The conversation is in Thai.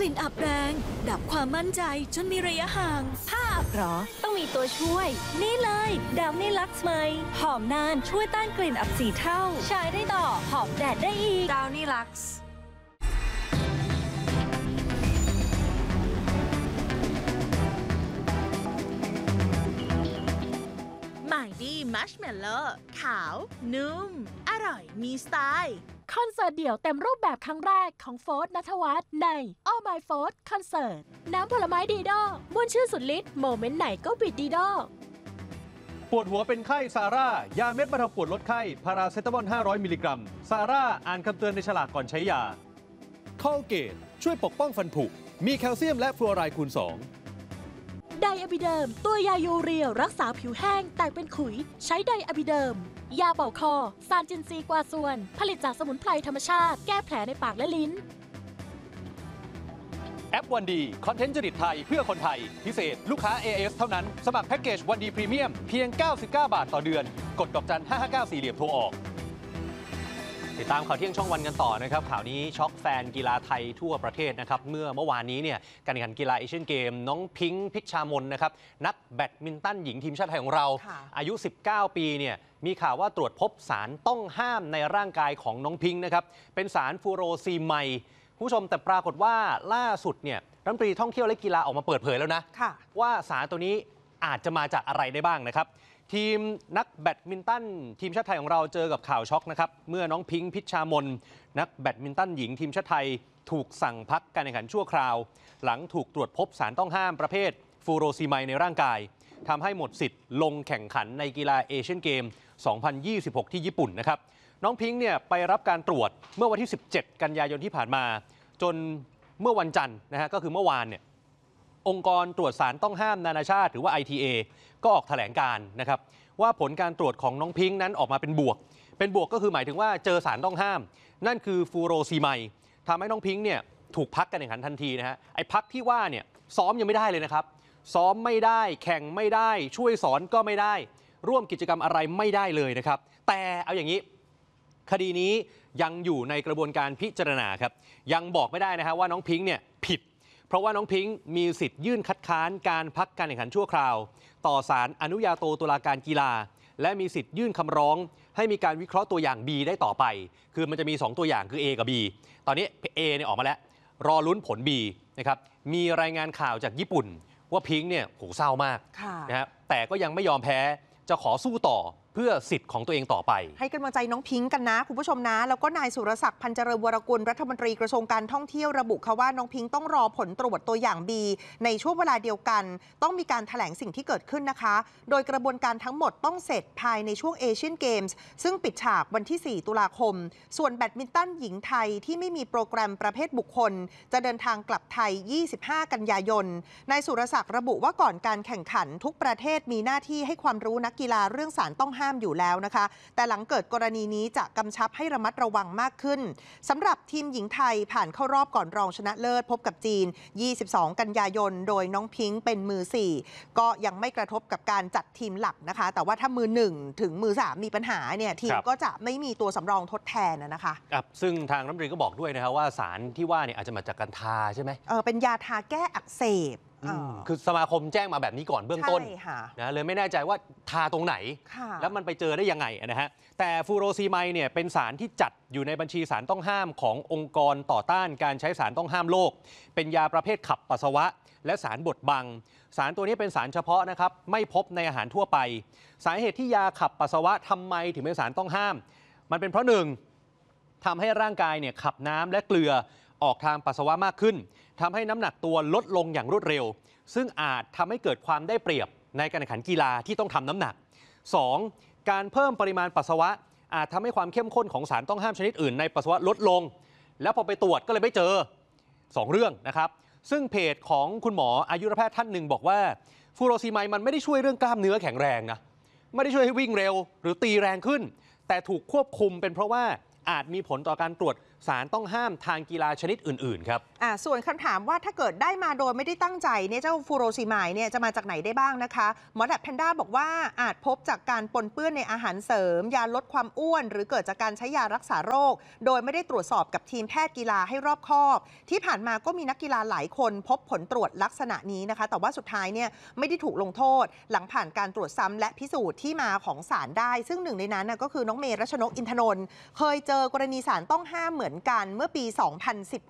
ลิ่นอับแรงดับความมั่นใจจนมีระยะห่างผ้าอับหรอต้องมีตัวช่วยนี่เลยดาวนี่ลักซ์ไหมหอมนานช่วยต้านกลิ่นอับ4 เท่าใช้ได้ต่อหอมแดดได้อีกดาวนี่ลักซ์ใหม่ดีมัชเมลโล่ขาวนุ่มอร่อยมีสไตล์คอนเสิร์ตเดี่ยวเต็มรูปแบบครั้งแรกของโฟร์ธ ณัฐวัฒน์ใน All My Fourth Concert น้ำผลไม้ดีดอม่วนชื่นสุดฤทธิ์โมเมนต์ไหนก็บิดดีดอปวดหัวเป็นไข้ซาร่ายาเม็ดบรรเทาปวดลดไข้พาราเซตามอล500 มิลลิกรัมซาร่าอ่านคำเตือนในฉลากก่อนใช้ยาคอลเกตช่วยปกป้องฟันผุมีแคลเซียมและฟลูออไรด์คูณ 2 ไดอะบิเดิมตัวยายูเรียรักษาผิวแห้งแตกเป็นขุยใช้ไดอะบิเดิมยาเป่าคอซานจินซีกวาส่วนผลิตจากสมุนไพรธรรมชาติแก้แผลในปากและลิ้นแอปวันดีคอนเทนต์จริตไทยเพื่อคนไทยพิเศษลูกค้า AIS เท่านั้นสมัครแพ็กเกจวันดีพรีเมียมเพียง99 บาทต่อเดือนกดดอกจัน559 4เหลี่ยมโทรออกติดตามข่าวเที่ยงช่องวันกันต่อนะครับข่าวนี้ช็อกแฟนกีฬาไทยทั่วประเทศนะครับเมื่อวานนี้เนี่ยการแข่งขันกีฬาเอเชียนเกมน้องพิงค์พิชชามนนะครับนักแบดมินตันหญิงทีมชาติไทยของเราอายุ19 ปีเนี่ยมีข่าวว่าตรวจพบสารต้องห้ามในร่างกายของน้องพิงค์นะครับเป็นสารฟูโรซีไมด์ผู้ชมแต่ปรากฏว่าล่าสุดเนี่ยรัฐมนตรีท่องเที่ยวและกีฬาออกมาเปิดเผยแล้วนะว่าสารตัวนี้อาจจะมาจากอะไรได้บ้างนะครับทีมนักแบดมินตันทีมชาติไทยของเราเจอกับข่าวช็อกนะครับเมื่อน้องพิงค์พิชชามนนักแบดมินตันหญิงทีมชาติไทยถูกสั่งพักการแข่งขันชั่วคราวหลังถูกตรวจพบสารต้องห้ามประเภทฟูโรซีไมด์ในร่างกายทำให้หมดสิทธิ์ลงแข่งขันในกีฬาเอเชียนเกม 2026 ที่ญี่ปุ่นนะครับน้องพิงค์เนี่ยไปรับการตรวจเมื่อวันที่ 17 กันยายนที่ผ่านมาจนเมื่อวันจันทร์นะฮะก็คือเมื่อวานเนี่ยองค์กรตรวจสารต้องห้ามนานาชาติหรือว่า ITA ก็ออกแถลงการนะครับว่าผลการตรวจของน้องพิงค์นั้นออกมาเป็นบวกก็คือหมายถึงว่าเจอสารต้องห้ามนั่นคือฟูโรซีไมด์ทำให้น้องพิงค์เนี่ยถูกพักการแข่งขันทันทีนะฮะไอ้พักที่ว่าเนี่ยซ้อมยังไม่ได้เลยนะครับซ้อมไม่ได้แข่งไม่ได้ช่วยสอนก็ไม่ได้ร่วมกิจกรรมอะไรไม่ได้เลยนะครับแต่เอาอย่างนี้คดีนี้ยังอยู่ในกระบวนการพิจารณาครับยังบอกไม่ได้นะฮะว่าน้องพิงค์เนี่ยผิดเพราะว่าน้องพิงค์มีสิทธิ์ยื่นคัดค้านการพักการแข่งขันชั่วคราวต่อศาลอนุญาโตตุลาการกีฬาและมีสิทธิ์ยื่นคำร้องให้มีการวิเคราะห์ตัวอย่าง B ได้ต่อไปคือมันจะมี2ตัวอย่างคือ A กับ B ตอนนี้ A เนี่ยออกมาแล้วรอลุ้นผล B นะครับมีรายงานข่าวจากญี่ปุ่นว่าพิงค์เนี่ยโหเศร้ามากนะฮะแต่ก็ยังไม่ยอมแพ้จะขอสู้ต่อเพื่อสิทธิ์ของตัวเองต่อไปให้กำลังใจน้องพิงค์กันนะคุณผู้ชมนะแล้วก็นายสุรศักดิ์พันเจริญวรกุลรัฐมนตรีกระทรวงการท่องเที่ยวระบุค่ะว่าน้องพิงค์ต้องรอผลตรวจตัวอย่าง B ในช่วงเวลาเดียวกันต้องมีการแถลงสิ่งที่เกิดขึ้นนะคะโดยกระบวนการทั้งหมดต้องเสร็จภายในช่วงเอเชียนเกมส์ซึ่งปิดฉากวันที่ 4 ตุลาคมส่วนแบดมินตันหญิงไทยที่ไม่มีโปรแกรมประเภทบุคคลจะเดินทางกลับไทย 25 กันยายนนายสุรศักดิ์ระบุว่าก่อนการแข่งขันทุกประเทศมีหน้าที่ให้ความรู้นักกีฬาเรื่องสารต้องห้ามอยู่แล้วนะคะแต่หลังเกิดกรณีนี้จะกำชับให้ระมัดระวังมากขึ้นสำหรับทีมหญิงไทยผ่านเข้ารอบก่อนรองชนะเลิศพบกับจีน 22 กันยายนโดยน้องพิงค์เป็นมือ 4 ก็ยังไม่กระทบกับการจัดทีมหลักนะคะแต่ว่าถ้ามือ 1 ถึงมือ 3 มีปัญหาเนี่ยทีมก็จะไม่มีตัวสำรองทดแทนนะคะซึ่งทางรัฐมนตรีก็บอกด้วยนะครับว่าสารที่ว่าเนี่ยอาจจะมาจากการทาใช่ไหมเป็นยาทาแก้อักเสบคือสมาคมแจ้งมาแบบนี้ก่อนเบื้องต้นนะเลยไม่แน่ใจว่าทาตรงไหนแล้วมันไปเจอได้ยังไงนะฮะแต่ฟูโรซีไมด์เนี่ยเป็นสารที่จัดอยู่ในบัญชีสารต้องห้ามขององค์กรต่อต้านการใช้สารต้องห้ามโลกเป็นยาประเภทขับปัสสาวะและสารบดบังสารตัวนี้เป็นสารเฉพาะนะครับไม่พบในอาหารทั่วไปสาเหตุที่ยาขับปัสสาวะทำไมถึงเป็นสารต้องห้ามมันเป็นเพราะ1ทำให้ร่างกายเนี่ยขับน้ำและเกลือออกทางปัสสาวะมากขึ้นทำให้น้ำหนักตัวลดลงอย่างรวดเร็วซึ่งอาจทำให้เกิดความได้เปรียบในการแข่งขันกีฬาที่ต้องทำน้ำหนัก 2. การเพิ่มปริมาณปัสสาวะอาจทำให้ความเข้มข้นของสารต้องห้ามชนิดอื่นในปัสสาวะลดลงแล้วพอไปตรวจก็เลยไม่เจอ2เรื่องนะครับซึ่งเพจของคุณหมออายุรแพทย์ท่านหนึ่งบอกว่าฟูโรซีไมด์มันไม่ได้ช่วยเรื่องกล้ามเนื้อแข็งแรงนะไม่ได้ช่วยให้วิ่งเร็วหรือตีแรงขึ้นแต่ถูกควบคุมเป็นเพราะว่าอาจมีผลต่อการตรวจศาลต้องห้ามทางกีฬาชนิดอื่นๆครับส่วนคำถามว่าถ้าเกิดได้มาโดยไม่ได้ตั้งใจเนี่ยเจ้าฟูโรซิมายเนี่ยจะมาจากไหนได้บ้างนะคะหมอแดดแพนด้าบอกว่าอาจพบจากการปนเปื้อนในอาหารเสริมยาลดความอ้วนหรือเกิดจากการใช้ยารักษาโรคโดยไม่ได้ตรวจสอบกับทีมแพทย์กีฬาให้รอบคอบที่ผ่านมาก็มีนักกีฬาหลายคนพบผลตรวจลักษณะนี้นะคะแต่ว่าสุดท้ายเนี่ยไม่ได้ถูกลงโทษหลังผ่านการตรวจซ้ำและพิสูจน์ที่มาของสารได้ซึ่งหนึ่งในนั้นก็คือน้องเมย์รัชนกอินทนนท์เคยเจอกรณีสารต้องห้ามเหมือนกันเมื่อปี 2016